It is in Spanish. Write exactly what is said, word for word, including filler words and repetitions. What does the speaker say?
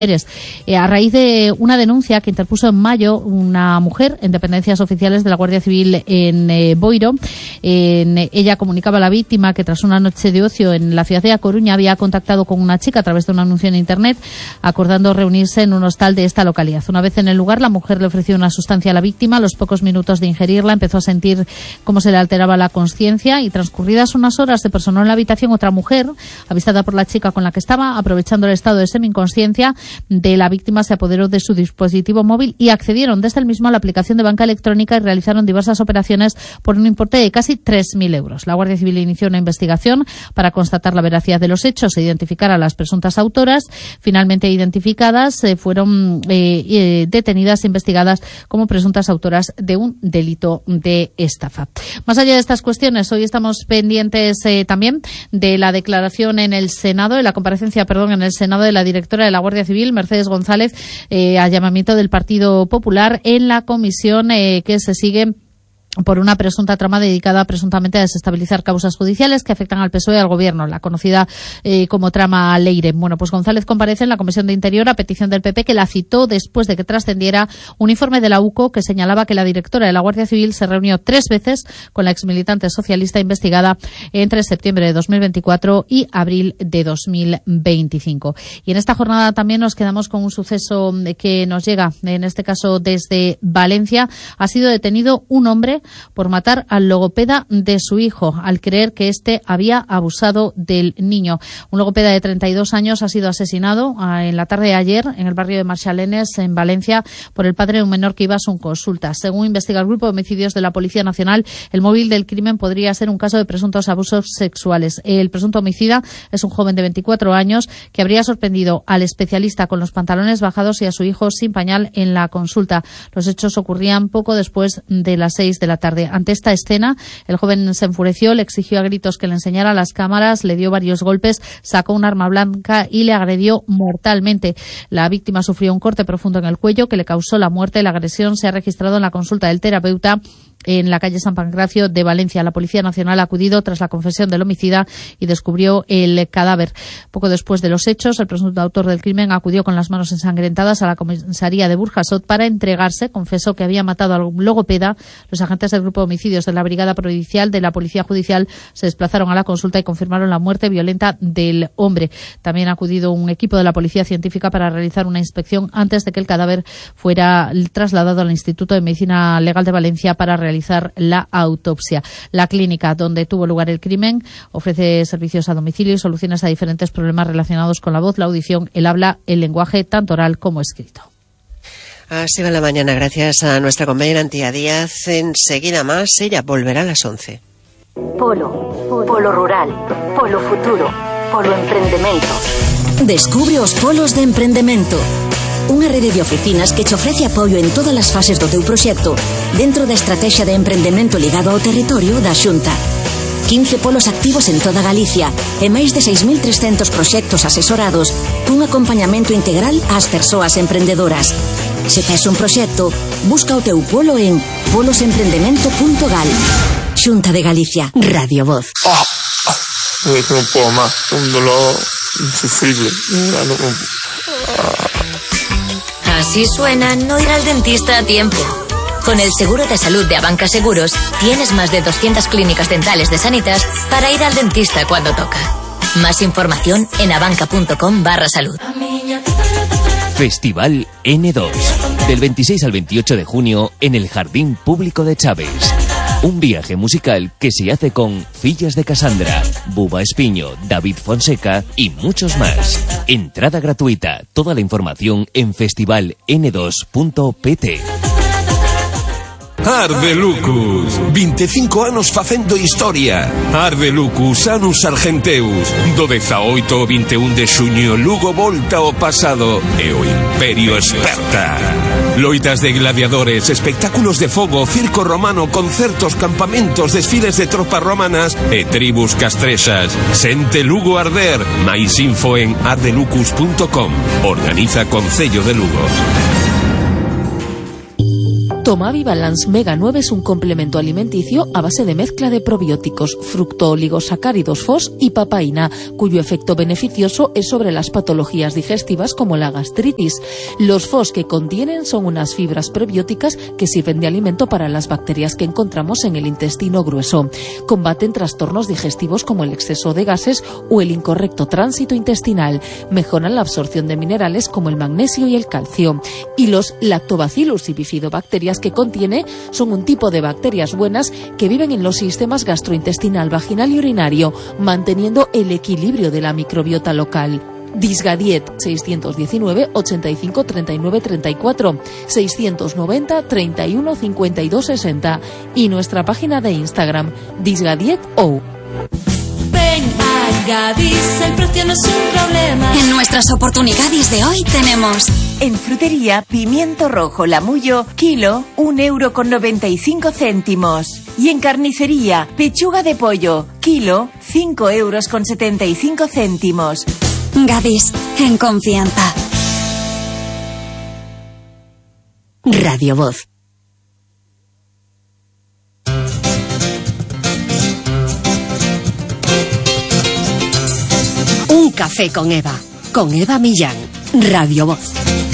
Eh, a raíz de una denuncia que interpuso en mayo una mujer en dependencias oficiales de la Guardia Civil en eh, Boiro, en, eh, ella comunicaba a la víctima que tras una noche de ocio en la ciudad de A Coruña había contactado con una chica a través de un anuncio en internet, acordando reunirse en un hostal de esta localidad. Una vez en el lugar, la mujer le ofreció una sustancia a la víctima. A los pocos minutos de ingerirla empezó a sentir cómo se le alteraba la consciencia y, transcurridas unas horas, se personó en la habitación otra mujer, avistada por la chica con la que estaba. Aprovechando el estado de semi-inconsciencia de la víctima, se apoderó de su dispositivo móvil y accedieron desde el mismo a la aplicación de banca electrónica y realizaron diversas operaciones por un importe de casi tres mil euros. La Guardia Civil inició una investigación para constatar la veracidad de los hechos e identificar a las presuntas autoras. Finalmente identificadas, eh, fueron eh, eh, detenidas e investigadas como presuntas autoras de un delito de estafa. Más allá de estas cuestiones, hoy estamos pendientes eh, también de la declaración en el Senado, de la comparecencia, perdón, en el Senado de la directora de la Guardia Civil, Mercedes González, eh, a llamamiento del Partido Popular en la comisión eh, que se sigue por una presunta trama dedicada presuntamente a desestabilizar causas judiciales que afectan al P S O E y al Gobierno, la conocida eh, como trama Leire. Bueno, pues González comparece en la Comisión de Interior a petición del P P, que la citó después de que trascendiera un informe de la U C O que señalaba que la directora de la Guardia Civil se reunió tres veces con la exmilitante socialista investigada entre septiembre de dos mil veinticuatro y abril de dos mil veinticinco. Y en esta jornada también nos quedamos con un suceso que nos llega, en este caso desde Valencia. Ha sido detenido un hombre por matar al logopeda de su hijo, al creer que éste había abusado del niño. Un logopeda de treinta y dos años ha sido asesinado en la tarde de ayer en el barrio de Marchalenes, en Valencia, por el padre de un menor que iba a su consulta. Según investiga el Grupo de Homicidios de la Policía Nacional, el móvil del crimen podría ser un caso de presuntos abusos sexuales. El presunto homicida es un joven de veinticuatro años que habría sorprendido al especialista con los pantalones bajados y a su hijo sin pañal en la consulta. Los hechos ocurrían poco después de las seis de la tarde. Ante esta escena, el joven se enfureció, le exigió a gritos que le enseñara las cámaras, le dio varios golpes, sacó un arma blanca y le agredió mortalmente. La víctima sufrió un corte profundo en el cuello que le causó la muerte. La agresión se ha registrado en la consulta del terapeuta en la calle San Pancracio de Valencia. La Policía Nacional ha acudido tras la confesión del homicida y descubrió el cadáver. Poco después de los hechos, el presunto autor del crimen acudió con las manos ensangrentadas a la comisaría de Burjasot para entregarse. Confesó que había matado al logopeda. Los agentes del Grupo de Homicidios de la Brigada Provincial de la Policía Judicial se desplazaron a la consulta y confirmaron la muerte violenta del hombre. También ha acudido un equipo de la Policía Científica para realizar una inspección antes de que el cadáver fuera trasladado al Instituto de Medicina Legal de Valencia para realizar realizar la autopsia. La clínica donde tuvo lugar el crimen ofrece servicios a domicilio y soluciones a diferentes problemas relacionados con la voz, la audición, el habla, el lenguaje, tanto oral como escrito. Así va la mañana, gracias a nuestra compañera Antía Díaz. Enseguida más, ella volverá a las once. Polo, Polo Rural, Polo Futuro, Polo Emprendemento. Descubre os polos de emprendemento. Unha rede de oficinas que te ofrece apoio en todas as fases do teu proxecto dentro da estrategia de emprendemento ligado ao territorio da Xunta. quince polos activos en toda Galicia e máis de seis mil trescentos proxectos asesorados cun acompañamento integral ás persoas emprendedoras. Se tes un proxecto, busca o teu polo en polos emprendemento punto gal. Xunta de Galicia. Radio Voz. Oh, oh, no puedo más. Un dolor insufrible. No, no, no. Así suena no ir al dentista a tiempo. Con el seguro de salud de Abanca Seguros, tienes más de doscientas clínicas dentales de Sanitas para ir al dentista cuando toca. Más información en abanca.com barra salud. Festival ene dos. Del veintiséis al veintiocho de junio en el Jardín Público de Chaves. Un viaje musical que se hace con Fillas de Casandra, Buba Espiño, David Fonseca y muchos más. Entrada gratuita. Toda la información en festival ene dos punto pt. Ardelucus, veinticinco anos facendo historia. Ardelucus, anus argenteus. Do dezaoito ao vinte e un de xuño, Lugo volta ao pasado e o Imperio esperta. Loitas de gladiadores, espectáculos de fogo, circo romano, concertos, campamentos, desfiles de tropas romanas e tribus castrexas. Sente Lugo arder. Mais info en ardelucus punto com. Organiza Concello de Lugo. Tomavi Balance Mega nueve es un complemento alimenticio a base de mezcla de probióticos, fructooligosacáridos F O S y papaína, cuyo efecto beneficioso es sobre las patologías digestivas como la gastritis. Los F O S que contienen son unas fibras prebióticas que sirven de alimento para las bacterias que encontramos en el intestino grueso. Combaten trastornos digestivos como el exceso de gases o el incorrecto tránsito intestinal. Mejoran la absorción de minerales como el magnesio y el calcio. Y los Lactobacillus y bifidobacterias que contiene son un tipo de bacterias buenas que viven en los sistemas gastrointestinal, vaginal y urinario, manteniendo el equilibrio de la microbiota local. Disgadiet seiscientos diecinueve, ochenta y cinco, treinta y nueve, treinta y cuatro, seiscientos noventa, treinta y uno, cincuenta y dos, sesenta y nuestra página de Instagram disgadiet.o. Ven a Gadis, el precio no es un problema. En nuestras oportunidades de hoy tenemos: en frutería, pimiento rojo Lamullo, kilo, un euro con noventa y cinco céntimos. Y en carnicería, pechuga de pollo, kilo, cinco euros con setenta y cinco céntimos. Gadis, en confianza. Radio Voz. Un café con Eva, con Eva Millán, Radio Voz.